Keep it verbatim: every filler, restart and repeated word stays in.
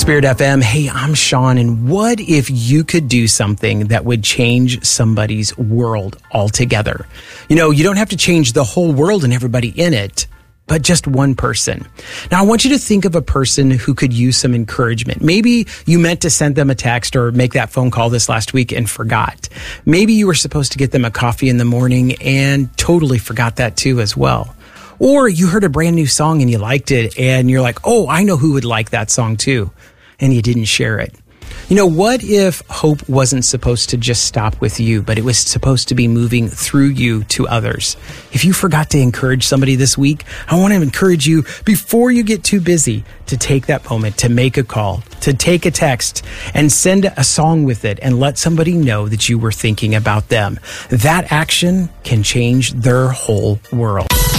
Spirit F M. Hey, I'm Sean, and what if you could do something that would change somebody's world altogether? You know, you don't have to change the whole world and everybody in it, but just one person. Now, I want you to think of a person who could use some encouragement. Maybe you meant to send them a text or make that phone call this last week and forgot. Maybe you were supposed to get them a coffee in the morning and totally forgot that too as well. Or you heard a brand new song and you liked it and you're like, oh, I know who would like that song too. And you didn't share it. You know, what if hope wasn't supposed to just stop with you, but it was supposed to be moving through you to others? If you forgot to encourage somebody this week, I want to encourage you before you get too busy to take that moment, to make a call, to take a text and send a song with it and let somebody know that you were thinking about them. That action can change their whole world.